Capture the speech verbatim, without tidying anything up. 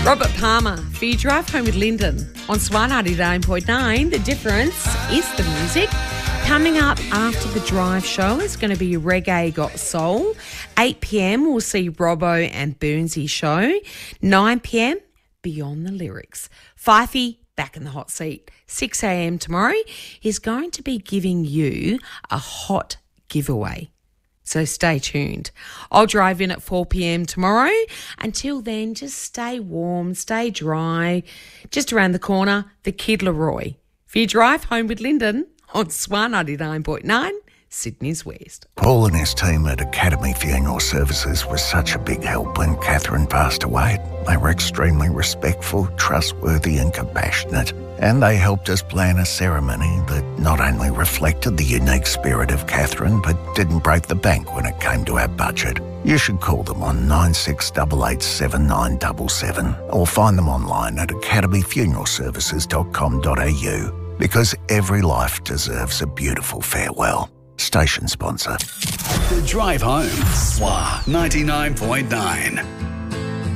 Robert Palmer for your drive home with Lyndon on Swan ninety-nine point nine. The difference is the music. Coming up after the drive show is going to be Reggae Got Soul. eight p.m. we'll see Robbo and Boonsy show. nine p.m. Beyond the Lyrics. Fifey back in the hot seat. six a.m. tomorrow he's going to be giving you a hot giveaway. So stay tuned. I'll drive in at four p.m. tomorrow. Until then, just stay warm, stay dry. Just around the corner, the Kid Leroy. For your drive home with Lyndon on Swan ninety-nine point nine, Sydney's West. Paul and his team at Academy Funeral Services was such a big help when Catherine passed away. They were extremely respectful, trustworthy and compassionate. And they helped us plan a ceremony that not only reflected the unique spirit of Catherine, but didn't break the bank when it came to our budget. You should call them on nine six eight eight seven nine seven seven or find them online at academy funeral services dot com dot a u, because every life deserves a beautiful farewell. Station sponsor. The Drive Home, Swan ninety-nine point nine.